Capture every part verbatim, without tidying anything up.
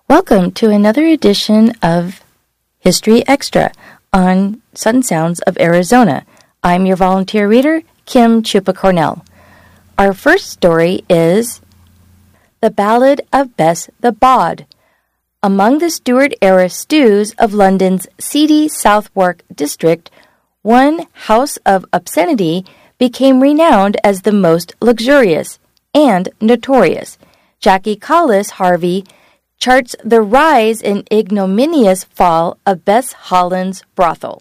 Welcome to another edition of History Extra on Sun Sounds of Arizona. I'm your volunteer reader, Kim Chupa Cornell. Our first story is The Ballad of Bess the Bod. Among the Stuart-era stews of London's seedy Southwark district, one house of obscenity became renowned as the most luxurious and notorious. Jackie Collis Harvey charts the rise and ignominious fall of Bess Holland's brothel.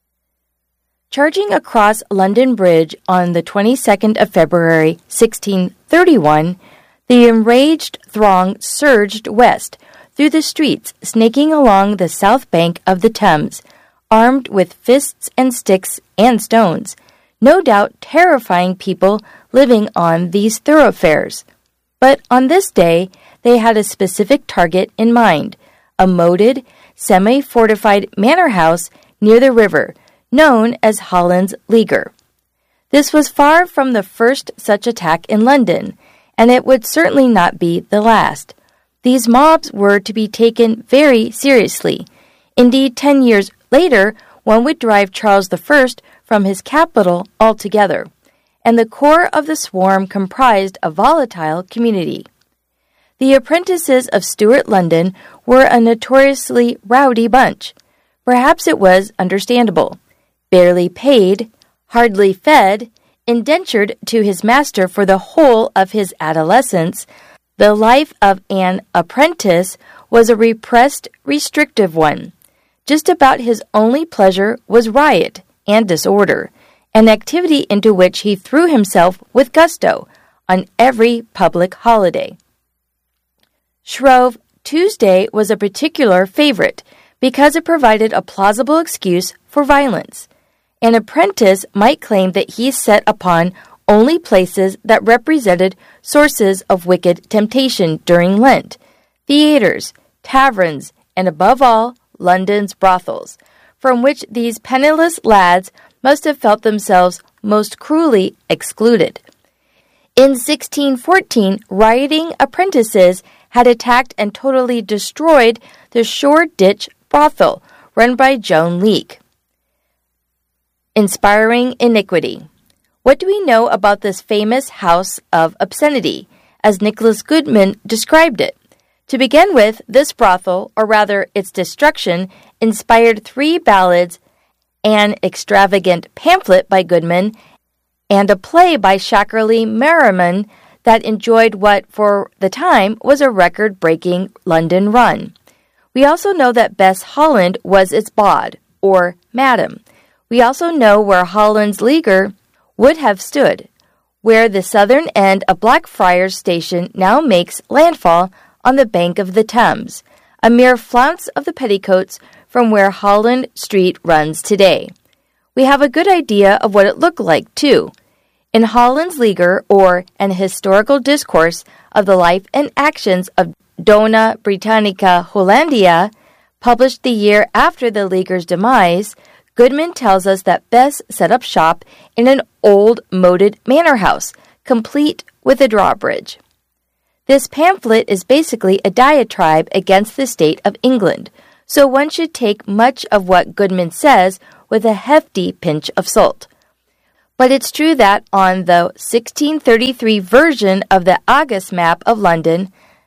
Charging across London Bridge on the twenty-second of February, sixteen thirty-one, the enraged throng surged west through the streets, snaking along the south bank of the Thames, armed with fists and sticks and stones, no doubt terrifying people living on these thoroughfares. But on this day, they had a specific target in mind, a moated, semi-fortified manor house near the river, known as Holland's Leaguer. This was far from the first such attack in London, and it would certainly not be the last. These mobs were to be taken very seriously. Indeed, ten years later, one would drive Charles the First from his capital altogether, and the core of the swarm comprised a volatile community. The apprentices of Stuart London were a notoriously rowdy bunch. Perhaps it was understandable. Barely paid, hardly fed, indentured to his master for the whole of his adolescence, the life of an apprentice was a repressed, restrictive one. Just about his only pleasure was riot and disorder, an activity into which he threw himself with gusto on every public holiday. Shrove Tuesday was a particular favorite because it provided a plausible excuse for violence. An apprentice might claim that he set upon only places that represented sources of wicked temptation during Lent, theaters, taverns, and above all, London's brothels, from which these penniless lads must have felt themselves most cruelly excluded. In sixteen fourteen, rioting apprentices had attacked and totally destroyed the Shoreditch brothel run by Joan Leake. Inspiring iniquity. What do we know about this famous house of obscenity, as Nicholas Goodman described it? To begin with, this brothel, or rather its destruction, inspired three ballads, an extravagant pamphlet by Goodman, and a play by Shackerley Merriman that enjoyed what, for the time, was a record-breaking London run. We also know that Bess Holland was its bod, or madam. We also know where Holland's Leaguer would have stood, where the southern end of Blackfriars Station now makes landfall on the bank of the Thames, a mere flounce of the petticoats from where Holland Street runs today. We have a good idea of what it looked like, too. In Holland's Leaguer, or An Historical Discourse of the Life and Actions of Dona Britannica Hollandia, published the year after the Leaguer's demise, Goodman tells us that Bess set up shop in an old moated manor house, complete with a drawbridge. This pamphlet is basically a diatribe against the state of England, so one should take much of what Goodman says with a hefty pinch of salt. But it's true that on the sixteen thirty-three version of the Argus map of London,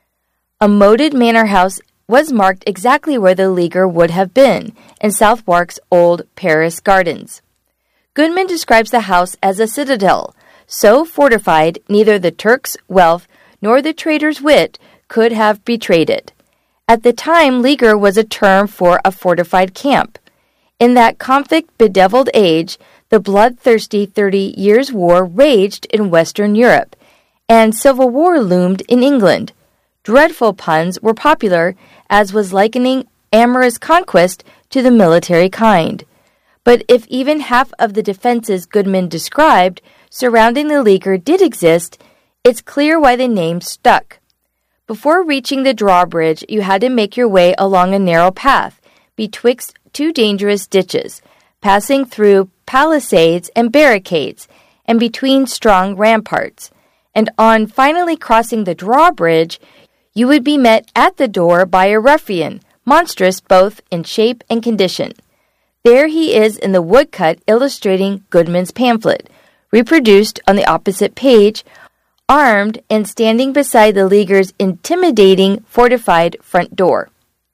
a moated manor house was marked exactly where the Leaguer would have been, in Southwark's old Paris gardens. Goodman describes the house as a citadel, so fortified neither the Turk's wealth nor the trader's wit could have betrayed it. At the time, Leaguer was a term for a fortified camp. In that conflict-bedeviled age, the bloodthirsty Thirty Years' War raged in Western Europe, and civil war loomed in England. Dreadful puns were popular, as was likening amorous conquest to the military kind. But if even half of the defenses Goodman described surrounding the Leaguer did exist, it's clear why the name stuck. Before reaching the drawbridge, you had to make your way along a narrow path betwixt two dangerous ditches, passing through palisades and barricades, and between strong ramparts. And on finally crossing the drawbridge, you would be met at the door by a ruffian, monstrous both in shape and condition. There he is in the woodcut illustrating Goodman's pamphlet, reproduced on the opposite page, armed and standing beside the Leaguer's intimidating fortified front door.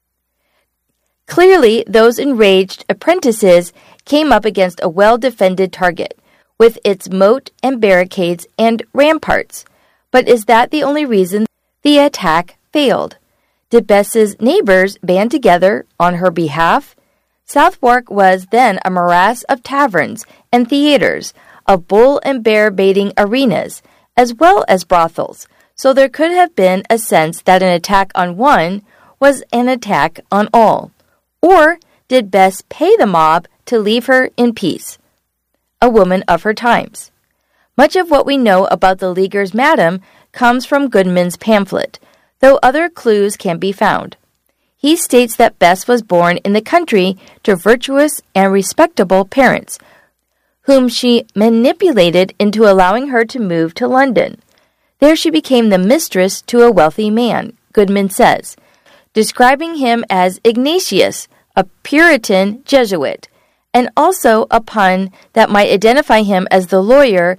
Clearly, those enraged apprentices came up against a well-defended target, with its moat and barricades and ramparts. But is that the only reason the attack failed? Did Bess's neighbors band together on her behalf? Southwark was then a morass of taverns and theaters, of bull and bear baiting arenas, as well as brothels, so there could have been a sense that an attack on one was an attack on all. Or did Bess pay the mob to leave her in peace? A woman of her times. Much of what we know about the Leaguer's madam comes from Goodman's pamphlet, though other clues can be found. He states that Bess was born in the country to virtuous and respectable parents, whom she manipulated into allowing her to move to London. There she became the mistress to a wealthy man, Goodman says, describing him as Ignatius, a Puritan Jesuit, and also a pun that might identify him as the lawyer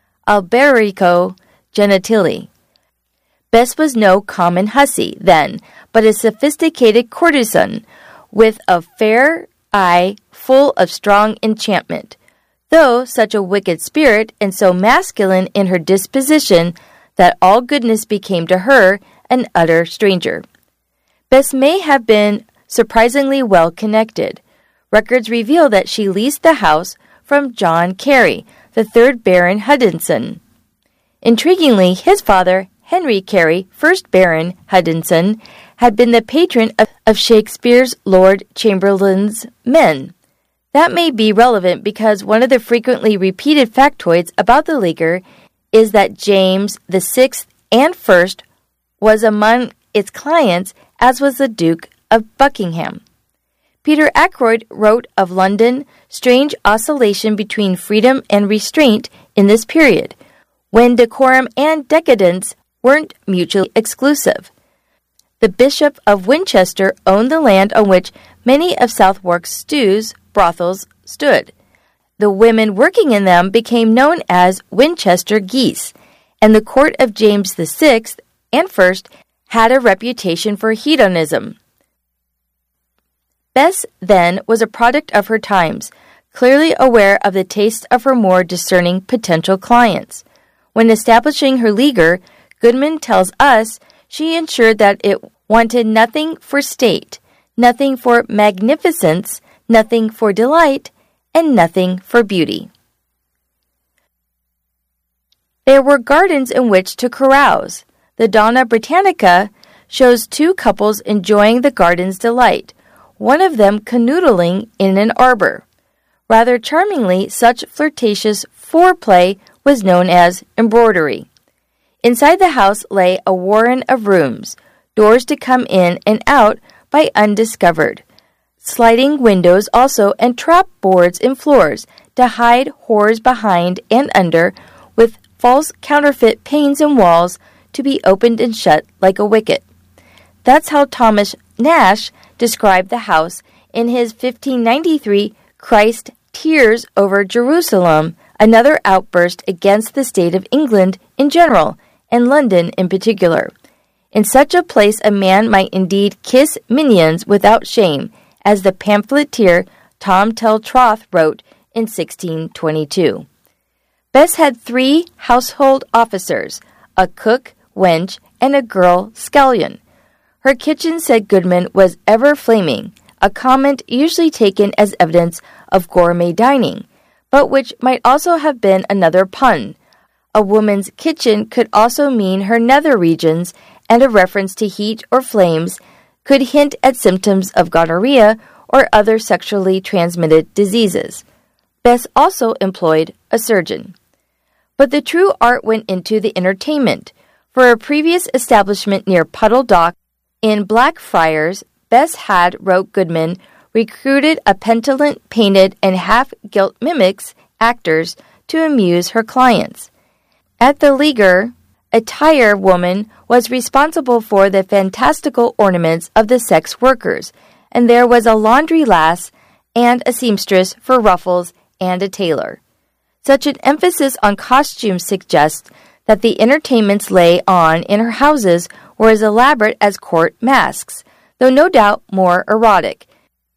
Alberico Gentili. Bess was no common hussy, then, but a sophisticated courtesan, with a fair eye full of strong enchantment, though such a wicked spirit and so masculine in her disposition that all goodness became to her an utter stranger. Bess may have been surprisingly well connected. Records reveal that she leased the house from John Carey, the third Baron Hudinson. Intriguingly, his father, Henry Carey, first Baron Hudinson, had been the patron of, of Shakespeare's Lord Chamberlain's men. That may be relevant because one of the frequently repeated factoids about the Leaguer is that James the Sixth and First was among its clients, as was the Duke of Buckingham. Peter Ackroyd wrote of London strange oscillation between freedom and restraint in this period, when decorum and decadence weren't mutually exclusive. The Bishop of Winchester owned the land on which many of Southwark's stews, brothels, stood. The women working in them became known as Winchester geese, and the court of James the Sixth and First had a reputation for hedonism. Bess, then, was a product of her times, clearly aware of the tastes of her more discerning potential clients. When establishing her Leaguer, Goodman tells us she ensured that it wanted nothing for state, nothing for magnificence, nothing for delight, and nothing for beauty. There were gardens in which to carouse. The Donna Britannica shows two couples enjoying the garden's delight, one of them canoodling in an arbor. Rather charmingly, such flirtatious foreplay was known as embroidery. Inside the house lay a warren of rooms, doors to come in and out by undiscovered, sliding windows also, and trap boards in floors to hide whores behind and under, with false counterfeit panes and walls to be opened and shut like a wicket. That's how Thomas Nash described the house in his fifteen ninety-three Christ Tears over Jerusalem, another outburst against the state of England in general, and London in particular. In such a place a man might indeed kiss minions without shame, as the pamphleteer Tom Teltroth wrote in sixteen twenty-two. Bess had three household officers, a cook, wench, and a girl scullion. Her kitchen, said Goodman, was ever flaming, a comment usually taken as evidence of gourmet dining, but which might also have been another pun. A woman's kitchen could also mean her nether regions, and a reference to heat or flames could hint at symptoms of gonorrhea or other sexually transmitted diseases. Bess also employed a surgeon. But the true art went into the entertainment. For a previous establishment near Puddle Dock in Blackfriars, Bess had, wrote Goodman, recruited a petulant, painted, and half-gilt mimics, actors, to amuse her clients. At the Leaguer, attire woman was responsible for the fantastical ornaments of the sex workers, and there was a laundry lass and a seamstress for ruffles and a tailor. Such an emphasis on costume suggests that the entertainments lay on in her houses were as elaborate as court masques, though no doubt more erotic.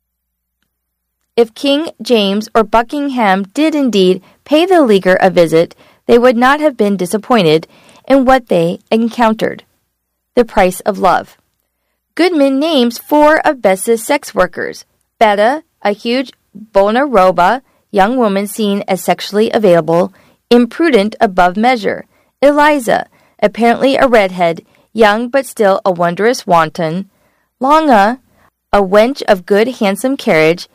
If King James or Buckingham did indeed pay the leaguer a visit, they would not have been disappointed in what they encountered. The price of love. Goodman names four of Bess's sex workers: Betta, a huge bona roba young woman seen as sexually available, imprudent above measure; Eliza, apparently a redhead, young but still a wondrous wanton; Longa, a wench of good handsome carriage;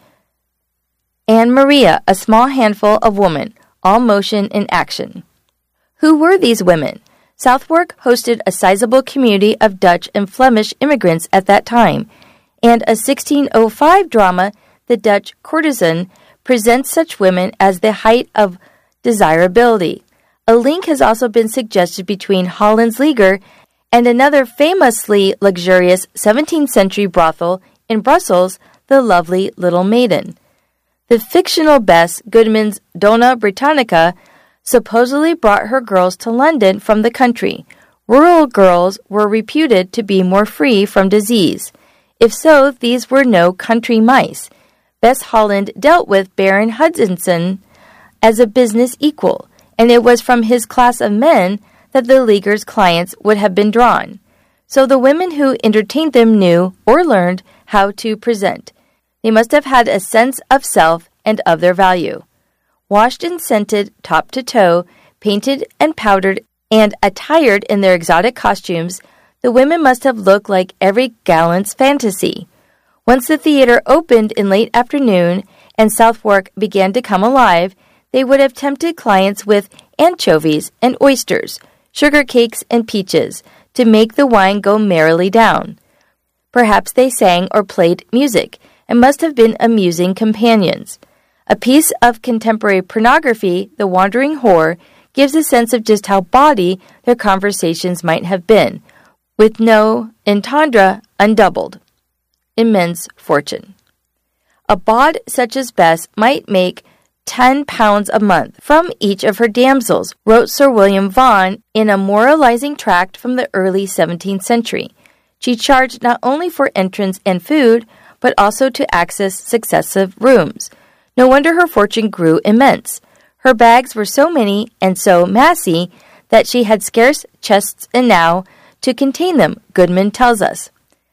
and Maria, a small handful of woman, all motion and action. Who were these women? Southwark hosted a sizable community of Dutch and Flemish immigrants at that time, and a sixteen oh five drama, The Dutch Courtesan, presents such women as the height of desirability. A link has also been suggested between Holland's Leger and another famously luxurious seventeenth century brothel in Brussels, the Lovely Little Maiden. The fictional Bess, Goodman's Donna Britannica, supposedly brought her girls to London from the country. Rural girls were reputed to be more free from disease. If so, these were no country mice. Bess Holland dealt with Baron Hudson as a business equal, and it was from his class of men that the leaguer's clients would have been drawn. So the women who entertained them knew or learned how to present. They must have had a sense of self and of their value. Washed and scented top to toe, painted and powdered, and attired in their exotic costumes, the women must have looked like every gallant's fantasy. Once the theater opened in late afternoon and Southwark began to come alive, they would have tempted clients with anchovies and oysters, sugar cakes and peaches, to make the wine go merrily down. Perhaps they sang or played music, and must have been amusing companions. A piece of contemporary pornography, The Wandering Whore, gives a sense of just how bawdy their conversations might have been, with no entendre undoubled. Immense fortune. A bawd such as Bess might make ten pounds a month from each of her damsels, wrote Sir William Vaughan in a moralizing tract from the early seventeenth century. She charged not only for entrance and food, but also to access successive rooms. No wonder her fortune grew immense. Her bags were so many and so massy that she had scarce chests enow to contain them, Goodman tells us.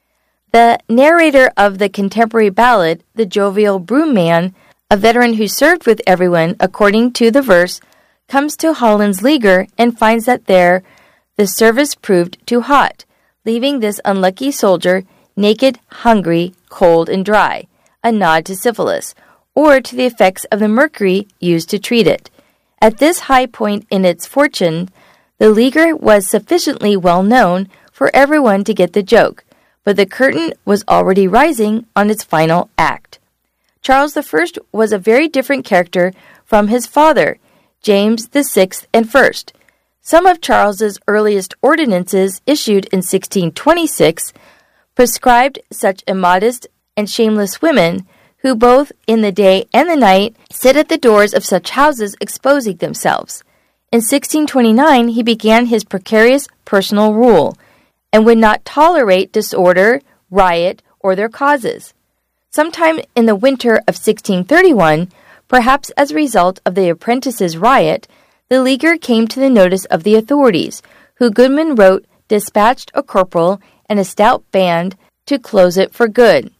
The narrator of the contemporary ballad, the jovial broom man, a veteran who served with everyone according to the verse, comes to Holland's Leger and finds that there the service proved too hot, leaving this unlucky soldier naked, hungry, cold, and dry, a nod to syphilis, or to the effects of the mercury used to treat it. At this high point in its fortune, the Leger was sufficiently well known for everyone to get the joke, but the curtain was already rising on its final act. Charles the First was a very different character from his father, James the Sixth and First. Some of Charles's earliest ordinances, issued in sixteen twenty-six, prescribed such immodest and shameless women, who both in the day and the night sit at the doors of such houses exposing themselves. In sixteen twenty-nine, he began his precarious personal rule, and would not tolerate disorder, riot, or their causes. Sometime in the winter of sixteen thirty-one, perhaps as a result of the apprentices' riot, the Leger came to the notice of the authorities, who Goodman wrote dispatched a corporal and a stout band to close it for good.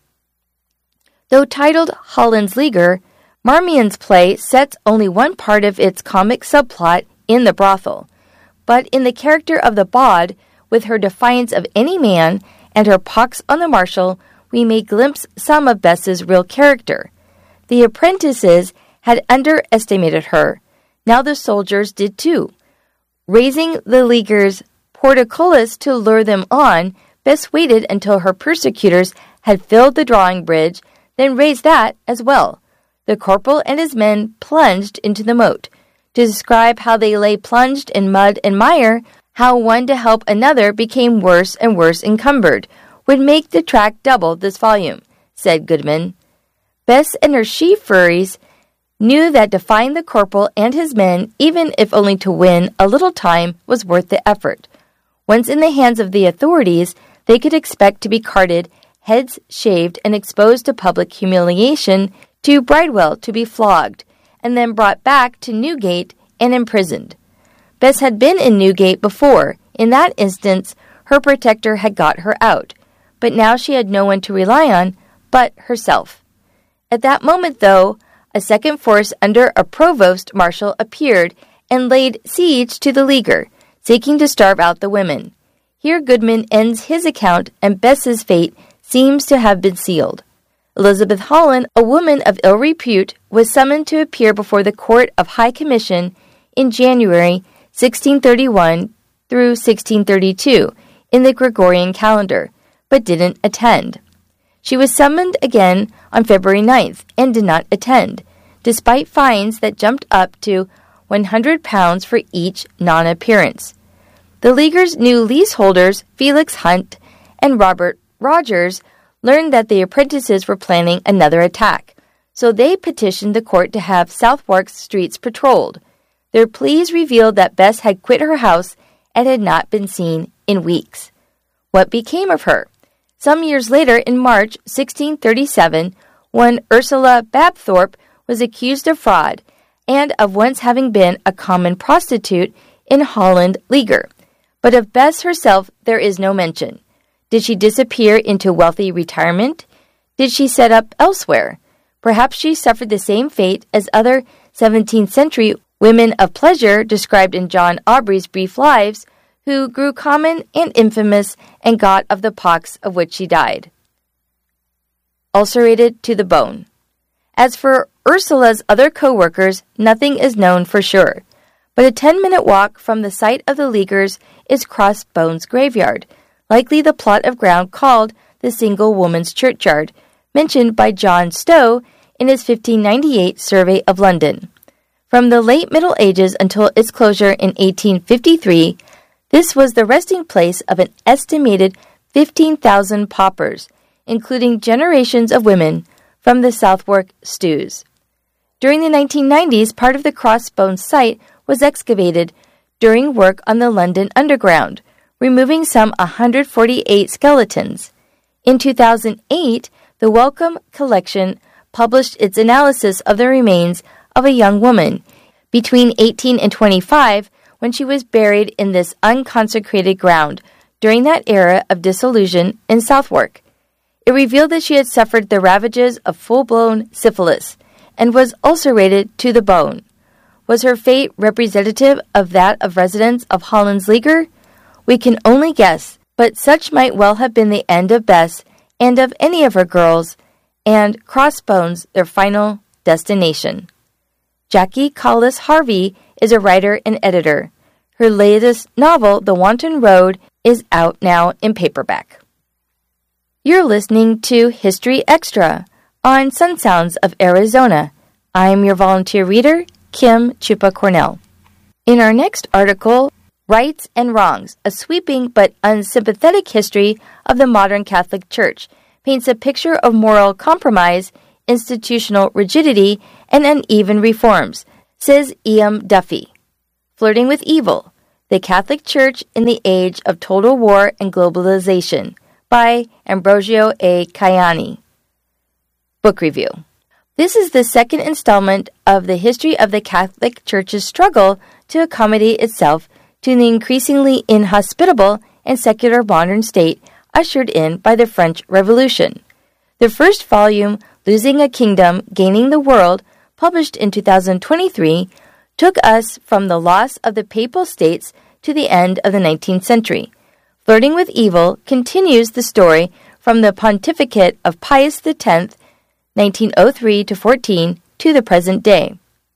Though titled Holland's Leger, Marmion's play sets only one part of its comic subplot in the brothel, but in the character of the bawd, with her defiance of any man and her pox on the marshal, we may glimpse some of Bess's real character. The apprentices had underestimated her. Now the soldiers did too. Raising the Leger's portcullis to lure them on, Bess waited until her persecutors had filled the drawing bridge, then raised that as well. The corporal and his men plunged into the moat. To describe how they lay plunged in mud and mire, How one to help another became worse and worse encumbered would make the tract double this volume, said Goodman. Bess and her she-furries knew that defying the corporal and his men, even if only to win a little time, was worth the effort. Once in the hands of the authorities, they could expect to be carted, heads shaved and exposed to public humiliation, to Bridewell to be flogged, and then brought back to Newgate and imprisoned. Bess had been in Newgate before. In that instance, her protector had got her out, but now she had no one to rely on but herself. At that moment, though, a second force under a provost marshal appeared and laid siege to the leaguer, seeking to starve out the women. Here Goodman ends his account, and Bess's fate seems to have been sealed. Elizabeth Holland, a woman of ill repute, was summoned to appear before the Court of High Commission in January sixteen thirty-one through sixteen thirty-two in the Gregorian calendar, but didn't attend. She was summoned again on February ninth and did not attend, despite fines that jumped up to one hundred pounds for each non-appearance. The Leaguer's new leaseholders, Felix Hunt and Robert Rogers, learned that the apprentices were planning another attack, so they petitioned the court to have Southwark streets patrolled. Their pleas revealed that Bess had quit her house and had not been seen in weeks. What became of her? Some years later, in March sixteen thirty-seven, one Ursula Babthorpe was accused of fraud and of once having been a common prostitute in Holland Leaguer. But of Bess herself there is no mention. Did she disappear into wealthy retirement? Did she set up elsewhere? Perhaps she suffered the same fate as other seventeenth century women of pleasure described in John Aubrey's Brief Lives, who grew common and infamous and got of the pox of which she died. Ulcerated to the bone. As for Ursula's other co-workers, nothing is known for sure. But a ten-minute walk from the site of the Leaguers is Crossbones Graveyard, likely the plot of ground called the Single Woman's Churchyard, mentioned by John Stowe in his fifteen ninety-eight Survey of London. From the late Middle Ages until its closure in eighteen fifty-three, this was the resting place of an estimated fifteen thousand paupers, including generations of women from the Southwark stews. During the nineteen nineties, part of the Crossbones site was excavated during work on the London Underground, removing some one hundred forty-eight skeletons. In two thousand eight, the Wellcome Collection published its analysis of the remains of a young woman between eighteen and twenty-five when she was buried in this unconsecrated ground during that era of dissolution in Southwark. It revealed that she had suffered the ravages of full-blown syphilis and was ulcerated to the bone. Was her fate representative of that of residents of Holland's Leaguer? We can only guess, but such might well have been the end of Bess and of any of her girls, and Crossbones their final destination. Jackie Collis Harvey is a writer and editor. Her latest novel, The Wanton Road, is out now in paperback. You're listening to History Extra on Sun Sounds of Arizona. I'm your volunteer reader, Kim Chupa Cornell. In our next article, Rights and Wrongs, a sweeping but unsympathetic history of the modern Catholic Church, paints a picture of moral compromise, institutional rigidity, and uneven reforms, says Ian Duffy. Flirting with Evil, The Catholic Church in the Age of Total War and Globalization, by Ambrosio A. Caiani. Book Review. This is the second installment of the history of the Catholic Church's struggle to accommodate itself to the increasingly inhospitable and secular modern state ushered in by the French Revolution. The first volume, Losing a Kingdom, Gaining the World, published in two thousand twenty-three, took us from the loss of the Papal States to the end of the nineteenth century. Flirting with Evil continues the story from the pontificate of Pius X, nineteen oh three to fourteen, to the present day.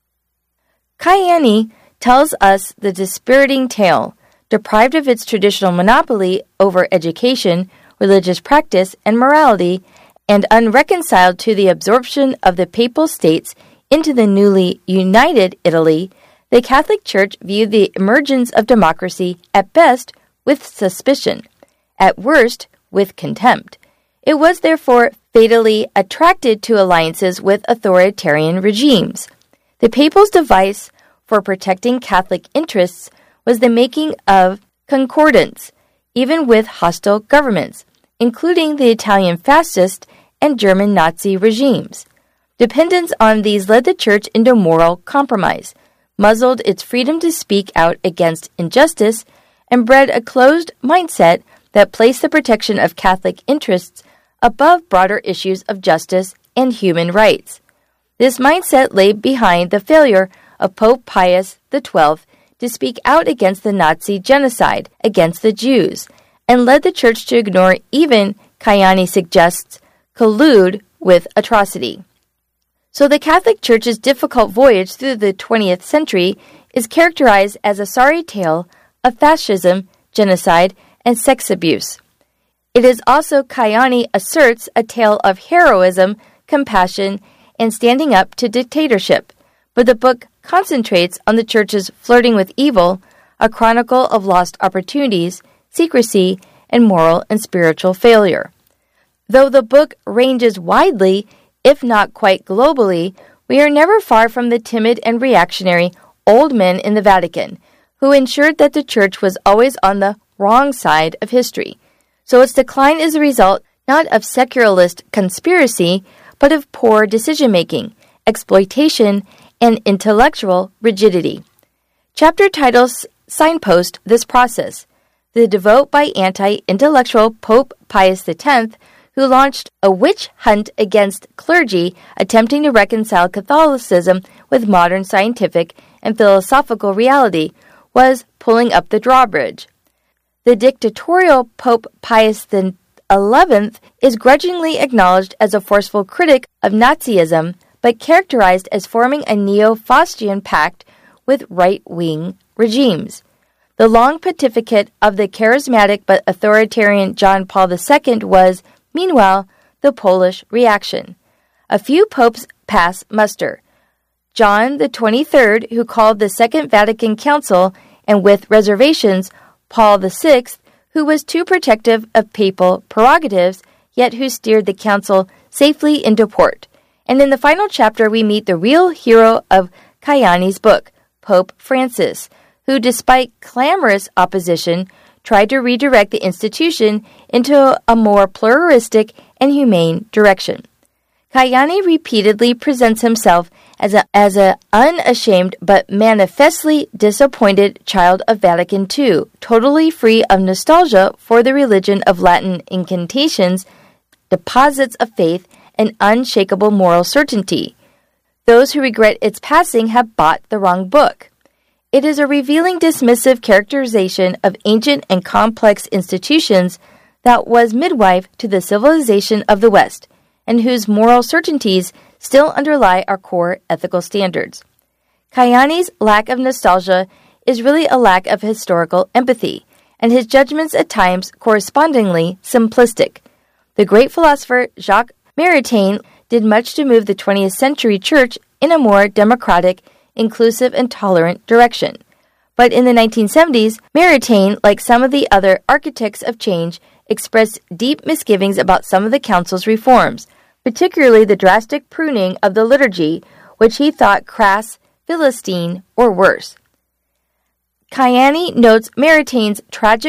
Caiani tells us the dispiriting tale, deprived of its traditional monopoly over education, religious practice, and morality, and unreconciled to the absorption of the Papal States into the newly united Italy, the Catholic Church viewed the emergence of democracy at best with suspicion, at worst with contempt. It was therefore fatally attracted to alliances with authoritarian regimes. The papal's device for protecting Catholic interests was the making of concordance, even with hostile governments, including the Italian fascist and German Nazi regimes. Dependence on these led the Church into moral compromise, muzzled its freedom to speak out against injustice, and bred a closed mindset that placed the protection of Catholic interests above broader issues of justice and human rights. This mindset lay behind the failure of Pope Pius the twelfth to speak out against the Nazi genocide against the Jews, and led the Church to ignore even, Kayani suggests, collude with atrocity. So the Catholic Church's difficult voyage through the twentieth century is characterized as a sorry tale of fascism, genocide, and sex abuse. It is also, Kayani asserts, a tale of heroism, compassion, and standing up to dictatorship, but the book concentrates on the Church's flirting with evil, a chronicle of lost opportunities, secrecy, and moral and spiritual failure. Though the book ranges widely, if not quite globally, we are never far from the timid and reactionary old men in the Vatican, who ensured that the Church was always on the wrong side of history. So its decline is a result not of secularist conspiracy, but of poor decision-making, exploitation, and intellectual rigidity. Chapter titles signpost this process. The devote by anti-intellectual Pope Pius the tenth, who launched a witch hunt against clergy attempting to reconcile Catholicism with modern scientific and philosophical reality, was pulling up the drawbridge. The dictatorial Pope Pius the eleventh is grudgingly acknowledged as a forceful critic of Nazism, but characterized as forming a neo-Faustian pact with right-wing regimes. The long pontificate of the charismatic but authoritarian John Paul the second was, meanwhile, the Polish reaction. A few popes pass muster. John the twenty-third, who called the Second Vatican Council, and with reservations, Paul the sixth, who was too protective of papal prerogatives, yet who steered the council safely into port. And in the final chapter, we meet the real hero of Kayani's book, Pope Francis, who, despite clamorous opposition, tried to redirect the institution into a more pluralistic and humane direction. Kayani repeatedly presents himself as a as a unashamed but manifestly disappointed child of Vatican the Second, totally free of nostalgia for the religion of Latin incantations, deposits of faith, and unshakable moral certainty. Those who regret its passing have bought the wrong book. It is a revealing dismissive characterization of ancient and complex institutions that was midwife to the civilization of the West, and whose moral certainties still underlie our core ethical standards. Kayani's lack of nostalgia is really a lack of historical empathy, and his judgments at times correspondingly simplistic. The great philosopher Jacques Maritain did much to move the twentieth century Church in a more democratic, inclusive, and tolerant direction. But in the nineteen seventies, Maritain, like some of the other architects of change, expressed deep misgivings about some of the Council's reforms, particularly the drastic pruning of the liturgy, which he thought crass, Philistine, or worse. Kayani notes Maritain's tragic